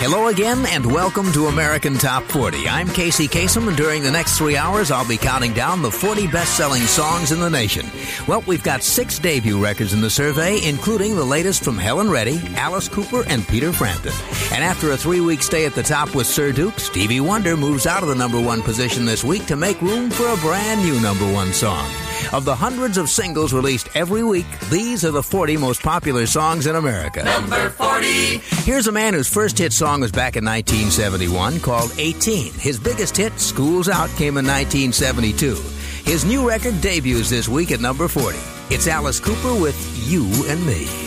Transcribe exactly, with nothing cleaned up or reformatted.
Hello again, and welcome to American Top forty. I'm Casey Kasem, and during the next three hours, I'll be counting down the forty best-selling songs in the nation. Well, we've got six debut records in the survey, including the latest from Helen Reddy, Alice Cooper, and Peter Frampton. And after a three-week stay at the top with Sir Duke, Stevie Wonder moves out of the number one position this week to make room for a brand new number one song. Of the hundreds of singles released every week, these are the forty most popular songs in America. Number forty. Here's a man whose first hit song was back in nineteen seventy-one, called eighteen. His biggest hit, School's Out, came in nineteen seventy-two. His new record debuts this week at number forty. It's Alice Cooper with You and Me.